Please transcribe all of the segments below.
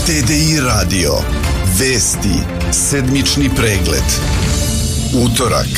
TDI radio. Vesti. Sedmični pregled. Utorak.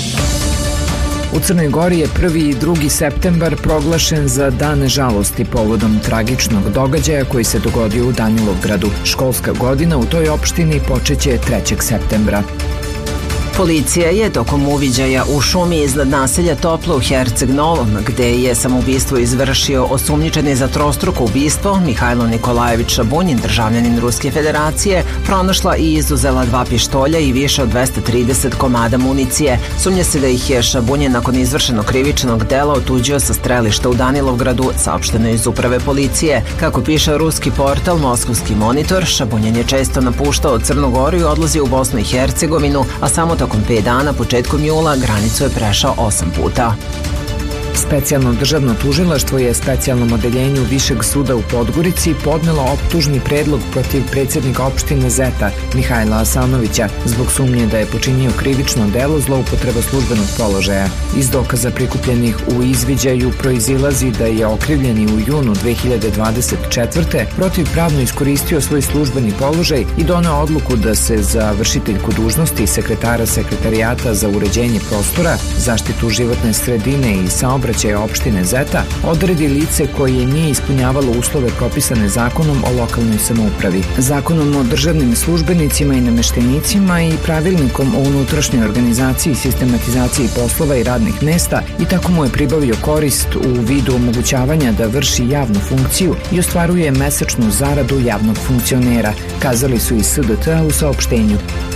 U Crnoj Gori je 1. i 2. septembar proglašen za dane žalosti povodom tragičnog događaja koji se dogodio u Danilovgradu. Školska godina u toj opštini počeće 3. septembra. Policija je tokom uviđaja u šumi iznad naselja Toplo u Herceg Novom, gde je samoubistvo izvršio osumnjičeni za trostruko ubistvo Mihajlo Nikolajević Šabunjin, državljanin Ruske federacije, pronašla i izuzela 2 pištolja i više od 230 komada municije. Sumnja se da ih je Šabunjin nakon izvršenog krivičnog dela otuđio sa strelišta u Danilovgradu, saopšteno iz uprave policije. Kako piše ruski portal Moskovski monitor, Šabunjin je često napuštao Crnu Goru i odlazio u Bosnu i Hercegovinu, a samo tokom 5 dana, početkom jula, granicu je prešao 8 puta. Specijalno državno tužilaštvo je specijalnom odeljenju Višeg suda u Podgorici podnelo optužni predlog protiv predsjednika opštine Zeta, Mihajla Asanovića, zbog sumnje da je počinio krivično delo zloupotreba službenog položaja. Iz dokaza prikupljenih u izviđaju proizilazi da je okrivljeni u junu 2024. protivpravno iskoristio svoj službeni položaj i doneo odluku da se za vršiteljku dužnosti sekretara Sekretarijata za uređenje prostora, zaštitu životne sredine i saobraćaja opštine Zeta odredi lice koje nije ispunjavalo uslove propisane zakonom o lokalnoj samoupravi, zakonom o državnim službenicima i nameštenicima i pravilnikom o unutrašnjoj organizaciji i sistematizaciji poslova i radnih mesta, i tako mu je pribavio korist u vidu omogućavanja da vrši javnu funkciju i ostvaruje mesečnu zaradu javnog funkcionera, kazali su iz SDT u saopštenju.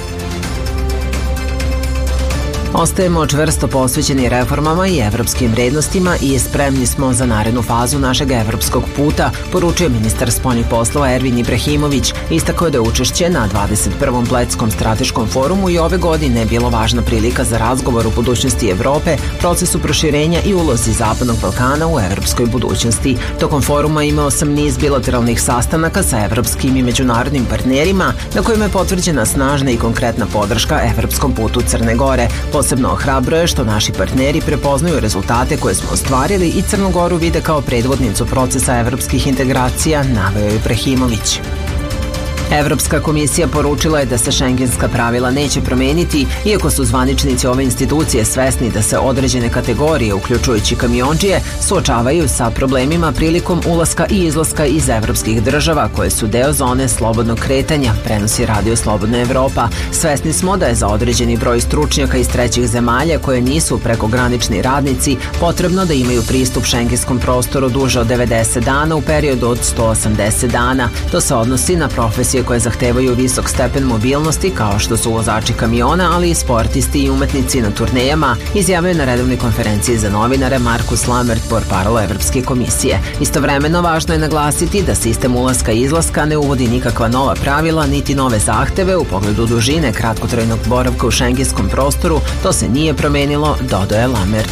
Ostajemo čvrsto posvećeni reformama i evropskim vrednostima i spremni smo za narednu fazu našeg evropskog puta, poručio ministar spoljnih poslova Ervin Ibrahimović. Istakao je da je učešće na 21. Bledskom strateškom forumu i ove godine bilo važna prilika za razgovor o budućnosti Evrope, procesu proširenja i ulozi Zapadnog Balkana u evropskoj budućnosti. Tokom foruma imao sam niz bilateralnih sastanaka sa evropskim i međunarodnim partnerima, na kojima je potvrđena snažna i konkretna podrška evropskom putu Crne Gore. Posebno ohrabruje što naši partneri prepoznaju rezultate koje smo ostvarili i Crnu Goru vide kao predvodnicu procesa evropskih integracija, naveo je Ibrahimović. Evropska komisija poručila je da se šengenska pravila neće promeniti, iako su zvaničnici ove institucije svesni da se određene kategorije, uključujući kamiondžije, suočavaju sa problemima prilikom ulaska i izlaska iz evropskih država koje su deo zone slobodnog kretanja, prenosi Radio Slobodna Evropa. Svesni smo da je za određeni broj stručnjaka iz trećih zemalja koje nisu prekogranični radnici potrebno da imaju pristup šengenskom prostoru duže od 90 dana u periodu od 180 dana. To se odnosi na profesije koje zahtevaju visok stepen mobilnosti, kao što su vozači kamiona, ali i sportisti i umetnici na turnejama, izjavio na redovnoj konferenciji za novinare Markus Lammert, portparol Evropske komisije. Istovremeno, važno je naglasiti da sistem ulaska i izlaska ne uvodi nikakva nova pravila niti nove zahteve u pogledu dužine kratkotrajnog boravka u šengenskom prostoru. To se nije promenilo, dodaje Lammert.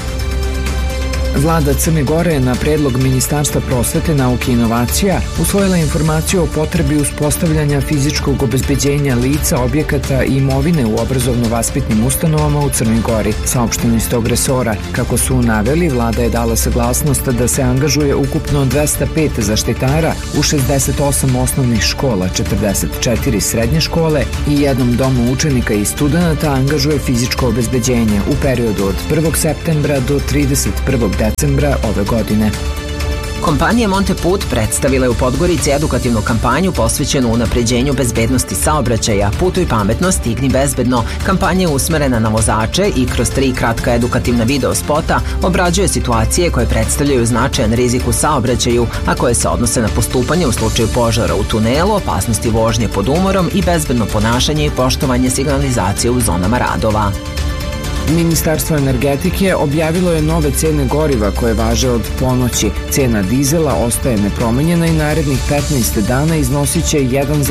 Vlada Crne Gore na predlog Ministarstva prosvete, nauke i inovacija usvojila informaciju o potrebi uspostavljanja fizičkog obezbeđenja lica, objekata i imovine u obrazovno-vaspitnim ustanovama u Crnoj Gori, saopšteno iz tog resora. Kako su naveli, vlada je dala saglasnost da se angažuje ukupno 205 zaštitara u 68 osnovnih škola, 44 srednje škole i jednom domu učenika i studenata angažuje fizičko obezbeđenje u periodu od 1. septembra do 31. decembra ove godine. Kompanija Monteput predstavila je u Podgorici edukativnu kampanju posvećenu unapređenju bezbednosti saobraćaja. Putuj pametno, stigni bezbedno. Kampanja je usmerena na vozače i kroz 3 kratka edukativna video spota obrađuje situacije koje predstavljaju značajan rizik u saobraćaju, a koje se odnose na postupanje u slučaju požara u tunelu, opasnosti vožnje pod umorom i bezbedno ponašanje i poštovanje signalizacije u zonama radova. Ministarstvo energetike objavilo je nove cene goriva koje važe od ponoći. Cena dizela ostaje nepromenjena i narednih 15 dana iznosit će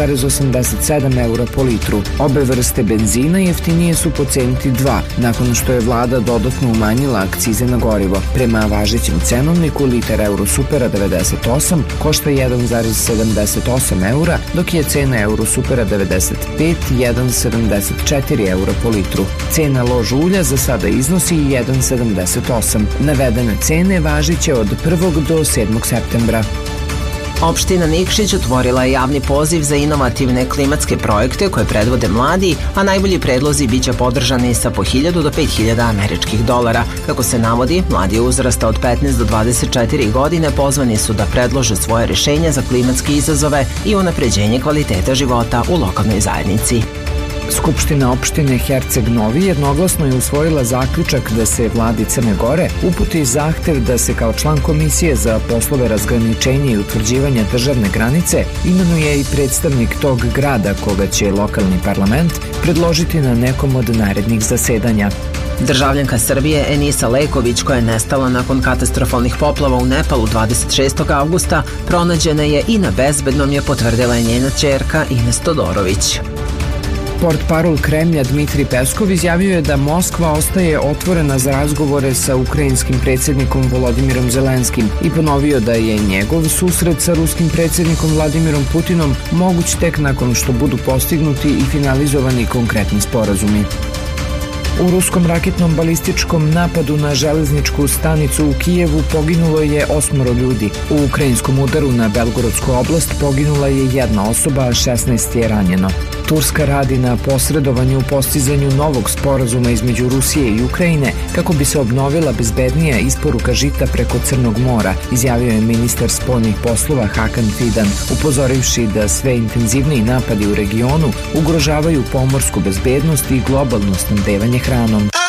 1,87 eura po litru. Obe vrste benzina jeftinije su po centi 2, nakon što je vlada dodatno umanjila akcize na gorivo. Prema važećem cenovniku, litar Eurosupera 98 košta 1,78 eura, dok je cena Eurosupera 95 1,74 eura po litru. Cena lož ulja za sada iznosi 1,78. Navedene cene važiće od 1. do 7. septembra. Opština Nikšić otvorila je javni poziv za inovativne klimatske projekte koje predvode mladi, a najbolji predlozi biće podržani sa po 1000 do 5000 američkih dolara. Kako se navodi, mladi uzrasta od 15 do 24 godine pozvani su da predlože svoje rješenja za klimatske izazove i unapređenje kvaliteta života u lokalnoj zajednici. Skupština opštine Herceg Novi jednoglasno je usvojila zaključak da se vladi Crne Gore uputi zahtev da se kao član komisije za poslove razgraničenja i utvrđivanja državne granice imenuje i predstavnik tog grada koga će lokalni parlament predložiti na nekom od narednih zasedanja. Državljanka Srbije Enisa Leković, koja je nestala nakon katastrofalnih poplava u Nepalu 26. avgusta, pronađena je i na bezbednom, je potvrdila njena ćerka Ines Todorović. Portparol Kremlja Dmitrij Peskov izjavio je da Moskva ostaje otvorena za razgovore sa ukrajinskim predsjednikom Volodimirom Zelenskim i ponovio da je njegov susret sa ruskim predsjednikom Vladimirom Putinom moguć tek nakon što budu postignuti i finalizovani konkretni sporazumi. U ruskom raketnom balističkom napadu na železničku stanicu u Kijevu poginulo je 8 ljudi. U ukrajinskom udaru na Belgorodsku oblast poginula je 1 osoba, a 16 je ranjeno. Turska radi na posredovanju u postizanju novog sporazuma između Rusije i Ukrajine kako bi se obnovila bezbednija isporuka žita preko Crnog mora, izjavio je ministar spoljnih poslova Hakan Fidan, upozorivši da sve intenzivniji napadi u regionu ugrožavaju pomorsku bezbednost i globalno snabdevanje hranom.